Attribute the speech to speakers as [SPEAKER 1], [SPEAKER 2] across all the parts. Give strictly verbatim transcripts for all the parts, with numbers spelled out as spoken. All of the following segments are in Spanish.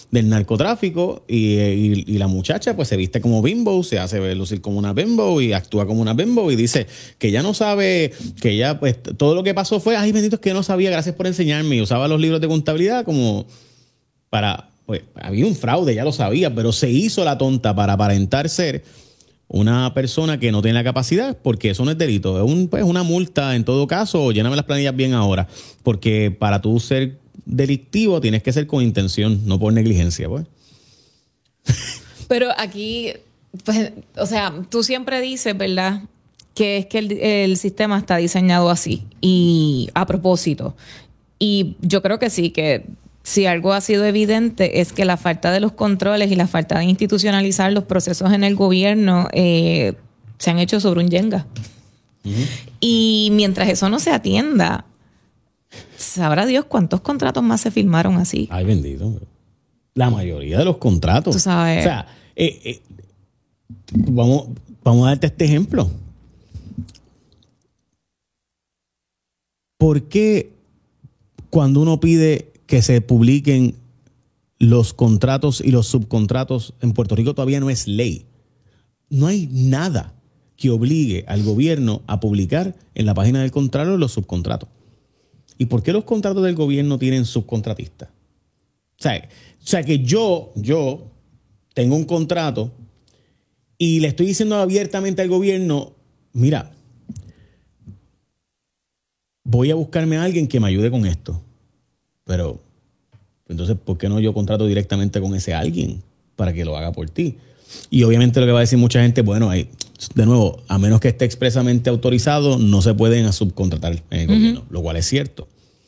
[SPEAKER 1] del narcotráfico y, y, y la muchacha pues se viste como bimbo, se hace lucir como una bimbo y actúa como una bimbo y dice que ya no sabe, que ya pues todo lo que pasó fue, ay bendito, es que no sabía, gracias por enseñarme, y usaba los libros de contabilidad como para, pues había un fraude, ya lo sabía, pero se hizo la tonta para aparentar ser una persona que no tiene la capacidad, porque eso no es delito, es un, pues, una multa en todo caso, o lléname las planillas bien ahora, porque para tú ser delictivo tienes que ser con intención, no por negligencia, pues.
[SPEAKER 2] Pero aquí, pues, o sea, tú siempre dices, ¿verdad?, que es que el, el sistema está diseñado así y a propósito. Y yo creo que sí, que si algo ha sido evidente es que la falta de los controles y la falta de institucionalizar los procesos en el gobierno eh, se han hecho sobre un yenga. Uh-huh. Y mientras eso no se atienda, sabrá Dios cuántos contratos más se firmaron así.
[SPEAKER 1] Ay, bendito. La mayoría de los contratos.
[SPEAKER 2] Tú sabes.
[SPEAKER 1] O sea, eh, eh, vamos, vamos a darte este ejemplo. ¿Por qué cuando uno pide que se publiquen los contratos y los subcontratos en Puerto Rico todavía no es ley? No hay nada que obligue al gobierno a publicar en la página del Contralor los subcontratos. ¿Y por qué los contratos del gobierno tienen subcontratistas? O sea, o sea que yo, yo tengo un contrato y le estoy diciendo abiertamente al gobierno, mira, voy a buscarme a alguien que me ayude con esto. Pero, entonces, ¿por qué no yo contrato directamente con ese alguien para que lo haga por ti? Y obviamente lo que va a decir mucha gente, bueno, ahí, de nuevo, a menos que esté expresamente autorizado, no se pueden subcontratar en el uh-huh. gobierno, lo cual es cierto.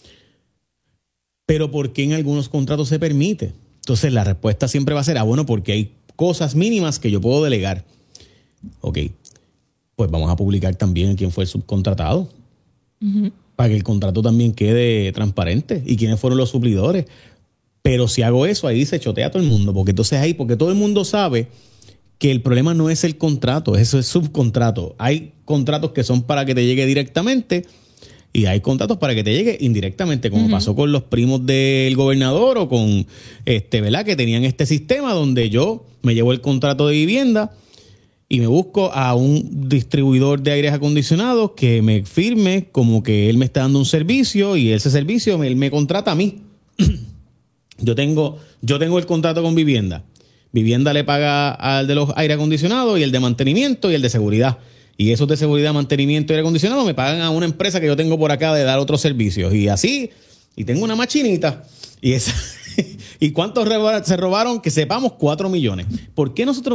[SPEAKER 1] Pero ¿por qué en algunos contratos se permite? Entonces la respuesta siempre va a ser, ah, bueno, porque hay cosas mínimas que yo puedo delegar. Ok, pues vamos a publicar también quién fue el subcontratado. Uh-huh. Para que el contrato también quede transparente y quiénes fueron los suplidores. Pero si hago eso, ahí se chotea a todo el mundo, porque entonces ahí, porque todo el mundo sabe que el problema no es el contrato, eso es subcontrato. Hay contratos que son para que te llegue directamente y hay contratos para que te llegue indirectamente, como uh-huh. pasó con los primos del gobernador o con este, ¿verdad? Que tenían este sistema donde yo me llevo el contrato de vivienda y me busco a un distribuidor de aires acondicionados que me firme como que él me está dando un servicio y ese servicio me, él me contrata a mí. Yo tengo, yo tengo el contrato con Vivienda. Vivienda le paga al de los aire acondicionados y el de mantenimiento y el de seguridad. Y esos de seguridad, mantenimiento y aire acondicionado me pagan a una empresa que yo tengo por acá de dar otros servicios. Y así, y tengo una machinita. Y esa ¿y cuántos se robaron? Que sepamos, cuatro millones. ¿Por qué nosotros...?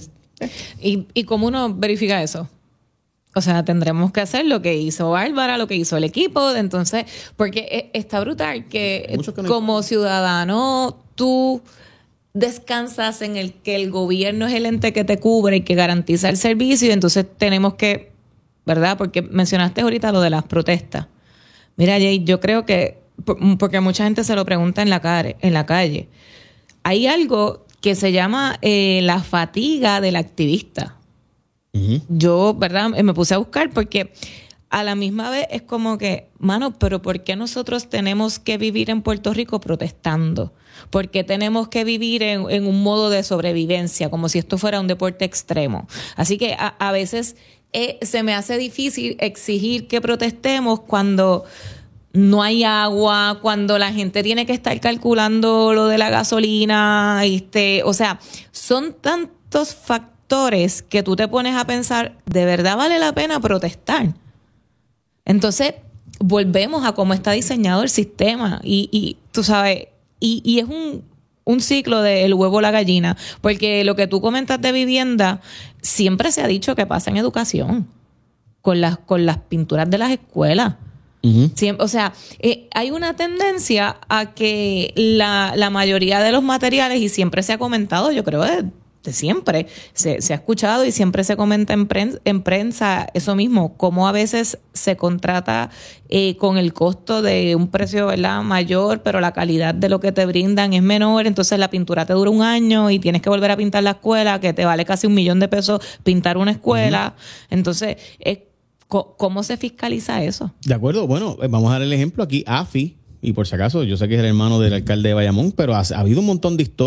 [SPEAKER 2] ¿Y, ¿Y cómo uno verifica eso? O sea, tendremos que hacer lo que hizo Bárbara, lo que hizo el equipo. Entonces, porque está brutal que, que no como ciudadano tú descansas en el que el gobierno es el ente que te cubre y que garantiza el servicio. Y entonces tenemos que, ¿verdad? Porque mencionaste ahorita lo de las protestas. Mira, Jay, yo creo que, porque mucha gente se lo pregunta en la calle, en la calle. Hay algo que se llama eh, la fatiga del activista. Uh-huh. Yo, ¿verdad? Me puse a buscar porque a la misma vez es como que, mano, pero ¿por qué nosotros tenemos que vivir en Puerto Rico protestando? ¿Por qué tenemos que vivir en, en un modo de sobrevivencia, como si esto fuera un deporte extremo? Así que a, a veces eh, se me hace difícil exigir que protestemos cuando no hay agua, cuando la gente tiene que estar calculando lo de la gasolina, este, o sea, son tantos factores que tú te pones a pensar, ¿de verdad vale la pena protestar? Entonces, volvemos a cómo está diseñado el sistema y, y tú sabes, y, y es un, un ciclo del huevo a la gallina, porque lo que tú comentas de vivienda, siempre se ha dicho que pasa en educación, con las, con las pinturas de las escuelas. Uh-huh. Siempre, o sea, eh, hay una tendencia a que la, la mayoría de los materiales, y siempre se ha comentado, yo creo de, de siempre, se, se ha escuchado y siempre se comenta en prensa, en prensa eso mismo, cómo a veces se contrata eh, con el costo de un precio, ¿verdad?, mayor, pero la calidad de lo que te brindan es menor, entonces la pintura te dura un año y tienes que volver a pintar la escuela, que te vale casi un millón de pesos pintar una escuela. Uh-huh. Entonces, es ¿cómo se fiscaliza eso?
[SPEAKER 1] De acuerdo, bueno, vamos a dar el ejemplo aquí, A F I, y por si acaso, yo sé que es el hermano del alcalde de Bayamón, pero ha, ha habido un montón de historias